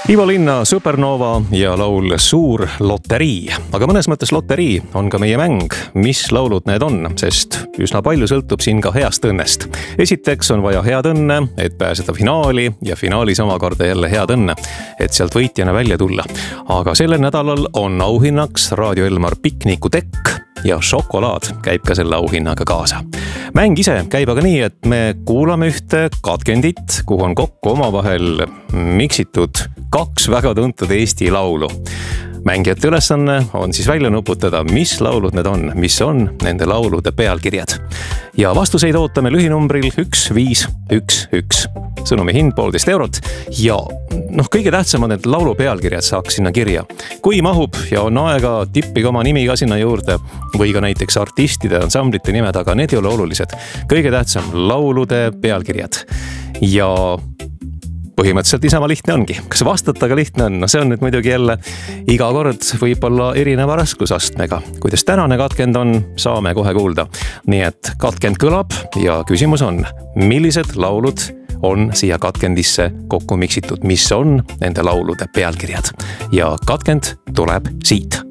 Ivo Linna Supernova ja laul Suur loterii. Aga mõnes mõttes loterii on ka meie mäng, mis laulud need on, sest üsna palju sõltub siin ka heast õnnest. Esiteks on vaja head õnne, et pääseda finaali ja finaalis omakorda jälle head õnne, et sealt võitjana välja tulla. Aga sellel nädalal on auhinnaks Raadio Elmar piknikutekk ja šokolaad käib ka selle auhinnaga kaasa. Mäng ise käib aga nii, et me kuulame ühte katkendit, kuhu on kokku omavahel miksitud kaks väga tuntud Eesti laulu. Mängijate ülesanne on siis välja nuputada, mis laulud need on, mis on nende laulude pealkirjad. Ja vastuseid ootame lühinumbril 1511. Sõnumi hind 1,5 eurot ja kõige tähtsamad need laulu pealkirjad saaks sinna kirja. Kui mahub ja on aega, tippige oma nimi ka sinna juurde või ka näiteks artistide, ansamblite nimed, aga need ei ole olulised. Kõige tähtsam laulude pealkirjad. Ja põhimõtteliselt isama lihtne ongi. Kas vastata ka lihtne on? See on nüüd muidugi jälle iga kord võib-olla erineva raskusastmega. Kuidas tänane katkend on, saame kohe kuulda. Nii et katkend kõlab ja küsimus on, millised laulud on siia katkendisse kokku miksitud, mis on nende laulude pealkirjad. Ja katkend tuleb siit.